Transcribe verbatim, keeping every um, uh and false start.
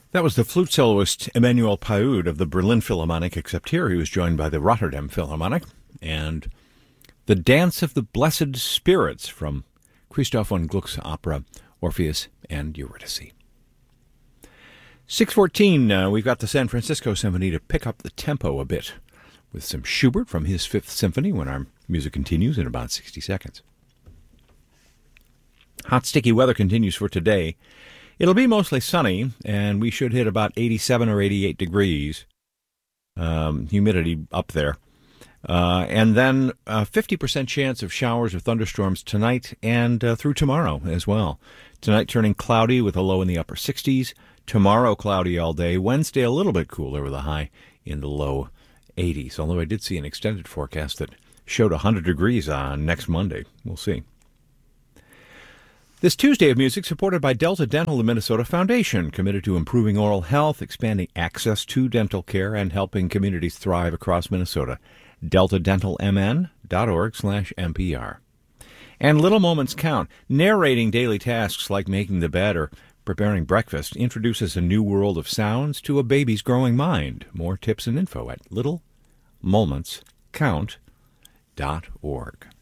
That was the flute soloist Emmanuel Pahud of the Berlin Philharmonic, except here he was joined by the Rotterdam Philharmonic, and the Dance of the Blessed Spirits from Christoph von Gluck's opera Orpheus and Eurydice. six fourteen, uh, we've got the San Francisco Symphony to pick up the tempo a bit with some Schubert from his Fifth Symphony when our music continues in about sixty seconds. Hot, sticky weather continues for today. It'll be mostly sunny, and we should hit about eighty-seven or eighty-eight degrees. Um, humidity up there. Uh, and then a fifty percent chance of showers or thunderstorms tonight and uh, through tomorrow as well. Tonight turning cloudy with a low in the upper sixties. Tomorrow cloudy all day. Wednesday a little bit cooler with a high in the low eighties. Although I did see an extended forecast that showed one hundred degrees on next Monday. We'll see. This Tuesday of music supported by Delta Dental, the Minnesota Foundation, committed to improving oral health, expanding access to dental care, and helping communities thrive across Minnesota. delta dental m n dot org slash M P R. And Little Moments Count. Narrating daily tasks like making the bed or preparing breakfast introduces a new world of sounds to a baby's growing mind. More tips and info at little moments count dot org.